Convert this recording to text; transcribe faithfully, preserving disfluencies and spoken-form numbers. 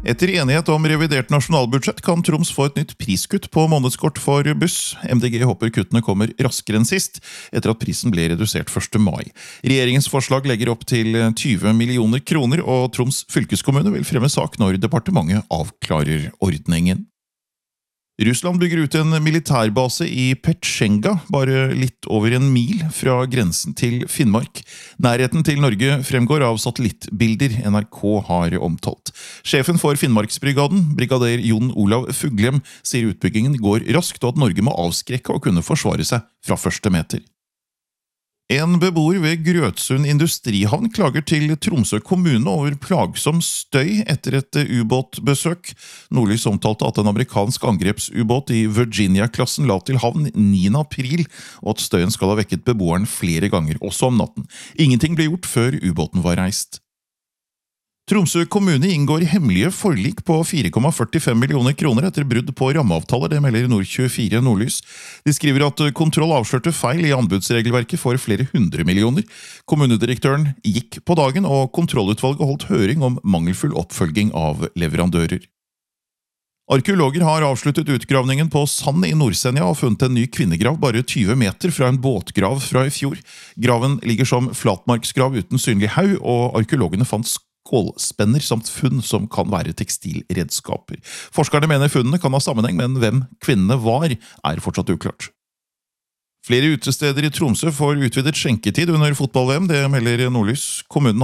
Etter enighet om revidert nasjonalbudsjett kan Troms få et nytt priskutt på månedskort for buss. M D G håper kuttene kommer raskere enn sist, etter at prisen ble redusert første mai. Regjeringens forslag legger opp til tyve millioner kroner, og Troms fylkeskommune vil fremme sak når departementet avklarer ordningen. Russland bygger ut en militærbase i Petsjenga, bare litt over en mil fra grensen til Finnmark. Nærheten til Norge fremgår av satellittbilder N R K har omtalt. Sjefen for Finnmarksbrigaden, brigader Jon Olav Fuglem, sier utbyggingen går raskt og at Norge må avskrekke og kunne forsvare seg fra første meter. En beboer ved Grøtsund industrihavn klager til Tromsø kommune over plagsom støy etter et ubåtbesøk. Nordlys omtalte at en amerikansk angrepsubåt i Virginia-klassen la til havn niende april, og at støyen skal ha vekket beboeren flere ganger, også om natten. Ingenting ble gjort før ubåten var reist. Tromsø kommune inngår hemmelige forlik på fire komma førtifem millioner kroner etter brudd på rammeavtaler, det melder Nord tjuefire Nordlys. De skriver at kontroll avslørte feil i anbudsregelverket for flere hundre millioner. Kommunedirektøren gikk på dagen, og kontrollutvalget holdt høring om mangelfull oppfølging av leverandører. Arkeologer har avsluttet utgravningen på Sand i Nordsenja og funnet en ny kvinnegrav bare tyve meter fra en båtgrav fra i fjor. Graven ligger som flatmarksgrav uten synlig haug, og arkeologene fant skålspenner samt funn som kan være tekstilredskaper. Forskerne mener funnene kan ha sammenheng, men hvem kvinnene var, er fortsatt uklart. Flere utesteder i Tromsø får utvidet skjenketid under fotball-V M, det melder Nordlys. Kommunen